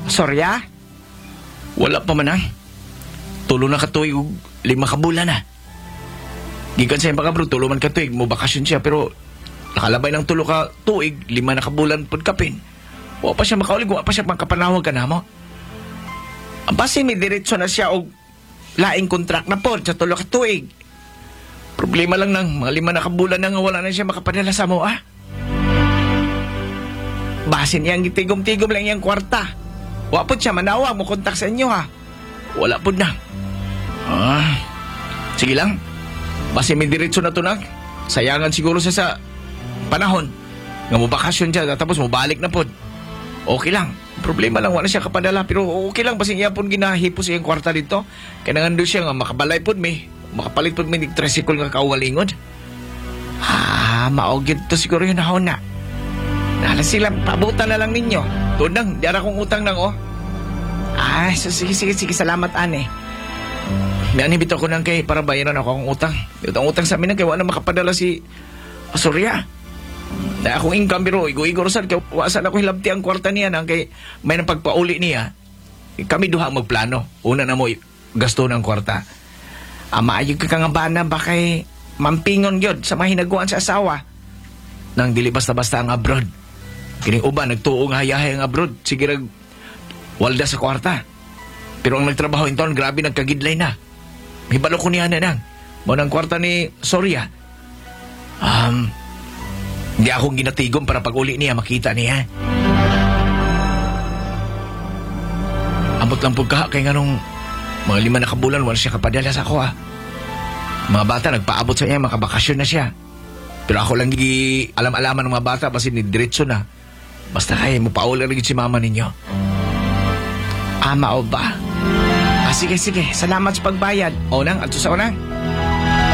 Sorya? Wala pa man ay. Tulo na katuig og 5 ka bulan na. Gikan sa mga bro, tulo man katuig, mo bakasyon siya pero nakalabay ng tulo ka tuig, 5 na ka bulan pod kapin. Wa pa siya makaulig, wa pa siya makapanawag ka na mo. Ang basi may diretso na siya og laing kontrak na pod sa tulo ka tuig. Problema lang nang mga 5 na ka bulan na nga wala na siya makapadala sa mo ah. Basin niyang gitigom-tigom lang iyang kwarta. Wa po siya manawag mo kontak sa inyo ha. Wala po na. Sige lang. Basi may diretso na to na. Sayangan siguro siya sa panahon. Nga mo bakasyon siya tapos mo balik na po. Okay lang. Problema lang wala siya kapadala pero okay lang basi iya pon ginahipos iyang kwarta dito. Kaya nangando siya nga makabalay po mi. Makapalit po mi ng tricycle nga kauwalingod. Maugid to siguro yun ako na. Nala sila, pabutan na lang ninyo. Tunang, diara kong utang nang oh. Sige, salamat ane. May anibito ko nang kay para bayaran ako akong utang. Utang sa amin na kay wala makapadala si Sorya. Na akong income pero igo-igo saan kay wasan ako hilabti ang kwarta niya nang kay may nang pagpauli niya. Kami duha magplano. Una na mo gasto ng kwarta. Maayog ka nga ba na ba kay mampingon yun sa mahinaguan sa asawa? Nang dili basta-basta ang abroad. Kining uban nagtuo nga hayahay ang abroad. Sige rag walda sa kwarta. Pero ang nagtrabaho inton grabe nagkagidlay na. Hibalo ko niya na nang. Mo nang kwarta ni Sorya. Hindi akong ginatigom para pag uli niya makita niya. Ambot lang po ka kay nganong mga 5 na kabulan wala siya kapadala sa ako ah. Mga bata nagpaabot sa niya makabakasyon na siya. Pero ako lang alam-alaman ng mga bata kasi ni diretso na. Basta kaya mo paula rin si mama ninyo. Mao ba? Sige. Salamat sa pagbayad. O nang, ato sa unang.